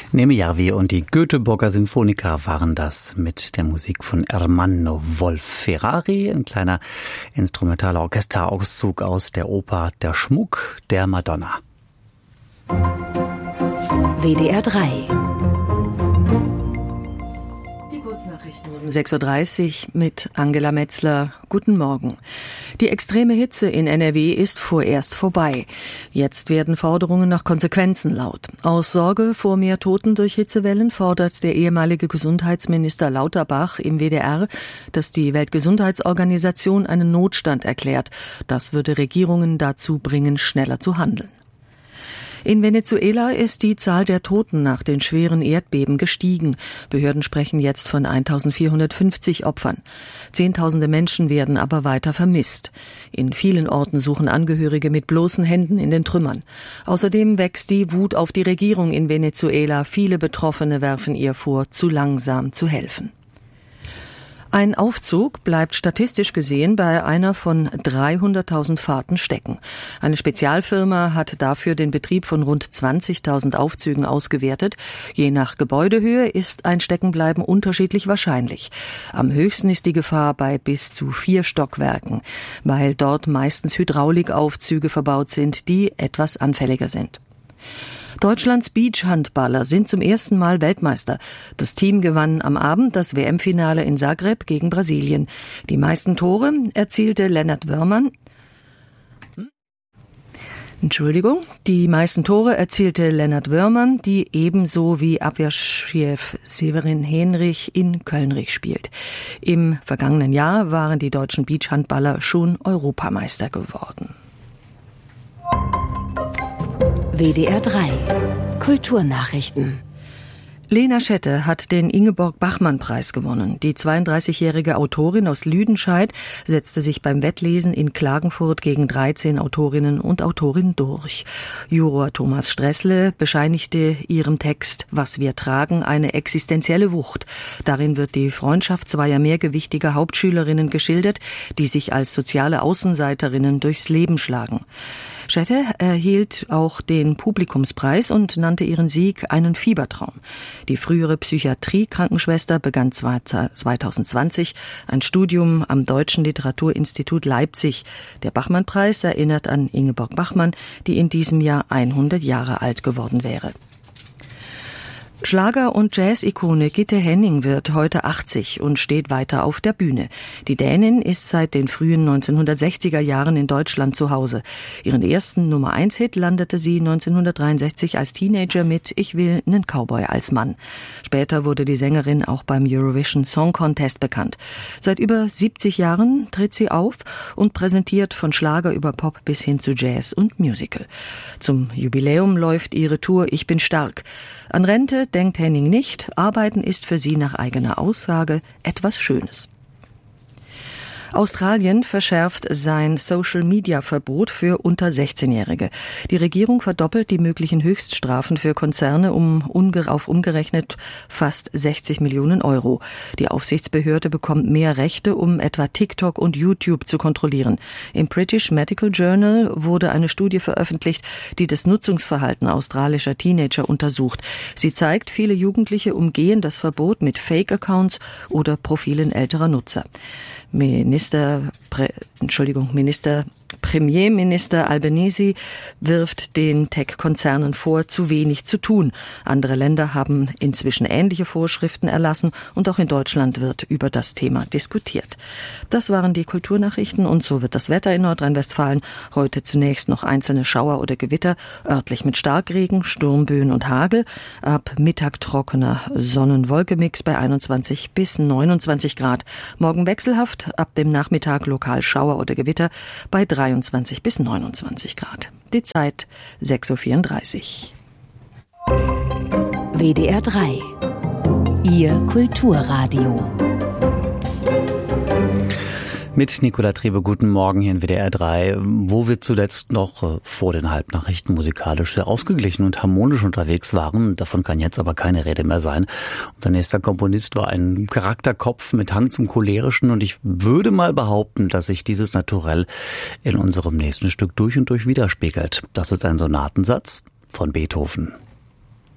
Neme Järvi und die Göteborger Sinfoniker waren das mit der Musik von Ermanno Wolf-Ferrari, ein kleiner instrumentaler Orchesterauszug aus der Oper Der Schmuck der Madonna. WDR 3 Nachrichten um 6.30 Uhr mit Angela Metzler. Guten Morgen. Die extreme Hitze in NRW ist vorerst vorbei. Jetzt werden Forderungen nach Konsequenzen laut. Aus Sorge vor mehr Toten durch Hitzewellen fordert der ehemalige Gesundheitsminister Lauterbach im WDR, dass die Weltgesundheitsorganisation einen Notstand erklärt. Das würde Regierungen dazu bringen, schneller zu handeln. In Venezuela ist die Zahl der Toten nach den schweren Erdbeben gestiegen. Behörden sprechen jetzt von 1450 Opfern. Zehntausende Menschen werden aber weiter vermisst. In vielen Orten suchen Angehörige mit bloßen Händen in den Trümmern. Außerdem wächst die Wut auf die Regierung in Venezuela. Viele Betroffene werfen ihr vor, zu langsam zu helfen. Ein Aufzug bleibt statistisch gesehen bei einer von 300.000 Fahrten stecken. Eine Spezialfirma hat dafür den Betrieb von rund 20.000 Aufzügen ausgewertet. Je nach Gebäudehöhe ist ein Steckenbleiben unterschiedlich wahrscheinlich. Am höchsten ist die Gefahr bei bis zu 4 Stockwerken, weil dort meistens Hydraulikaufzüge verbaut sind, die etwas anfälliger sind. Deutschlands Beachhandballer sind zum ersten Mal Weltmeister. Das Team gewann am Abend das WM-Finale in Zagreb gegen Brasilien. Die meisten Tore erzielte Lennart Wörmann. Die ebenso wie Abwehrchef Severin Henrich in Kölnrich spielt. Im vergangenen Jahr waren die deutschen Beachhandballer schon Europameister geworden. WDR 3 Kulturnachrichten. Lena Schette hat den Ingeborg-Bachmann-Preis gewonnen. Die 32-jährige Autorin aus Lüdenscheid setzte sich beim Wettlesen in Klagenfurt gegen 13 Autorinnen und Autoren durch. Juror Thomas Stressle bescheinigte ihrem Text »Was wir tragen« eine existenzielle Wucht. Darin wird die Freundschaft zweier mehrgewichtiger Hauptschülerinnen geschildert, die sich als soziale Außenseiterinnen durchs Leben schlagen. Schette erhielt auch den Publikumspreis und nannte ihren Sieg einen Fiebertraum. Die frühere Psychiatrie-Krankenschwester begann 2020 ein Studium am Deutschen Literaturinstitut Leipzig. Der Bachmann-Preis erinnert an Ingeborg Bachmann, die in diesem Jahr 100 Jahre alt geworden wäre. Schlager- und Jazz-Ikone Gitte Henning wird heute 80 und steht weiter auf der Bühne. Die Dänin ist seit den frühen 1960er Jahren in Deutschland zu Hause. Ihren ersten Nummer-1-Hit landete sie 1963 als Teenager mit »Ich will 'nen Cowboy als Mann«. Später wurde die Sängerin auch beim Eurovision Song Contest bekannt. Seit über 70 Jahren tritt sie auf und präsentiert von Schlager über Pop bis hin zu Jazz und Musical. Zum Jubiläum läuft ihre Tour »Ich bin stark«. An Rente denkt Henning nicht. Arbeiten ist für sie nach eigener Aussage etwas Schönes. Australien verschärft sein Social-Media-Verbot für unter 16-Jährige. Die Regierung verdoppelt die möglichen Höchststrafen für Konzerne auf umgerechnet fast 60 Millionen Euro. Die Aufsichtsbehörde bekommt mehr Rechte, um etwa TikTok und YouTube zu kontrollieren. Im British Medical Journal wurde eine Studie veröffentlicht, die das Nutzungsverhalten australischer Teenager untersucht. Sie zeigt, viele Jugendliche umgehen das Verbot mit Fake-Accounts oder Profilen älterer Nutzer. Premierminister Albanese wirft den Tech-Konzernen vor, zu wenig zu tun. Andere Länder haben inzwischen ähnliche Vorschriften erlassen und auch in Deutschland wird über das Thema diskutiert. Das waren die Kulturnachrichten und so wird das Wetter in Nordrhein-Westfalen. Heute zunächst noch einzelne Schauer oder Gewitter, örtlich mit Starkregen, Sturmböen und Hagel. Ab Mittag trockener Sonnen-Wolke-Mix bei 21 bis 29 Grad. Morgen wechselhaft, ab dem Nachmittag lokal Schauer oder Gewitter bei 23 bis 29 Grad. Die Zeit 6.34 Uhr. WDR 3 Ihr Kulturradio. Mit Nicola Trebe, guten Morgen hier in WDR 3, wo wir zuletzt noch vor den Halbnachrichten musikalisch sehr ausgeglichen und harmonisch unterwegs waren. Davon kann jetzt aber keine Rede mehr sein. Unser nächster Komponist war ein Charakterkopf mit Hang zum Cholerischen und ich würde mal behaupten, dass sich dieses Naturell in unserem nächsten Stück durch und durch widerspiegelt. Das ist ein Sonatensatz von Beethoven.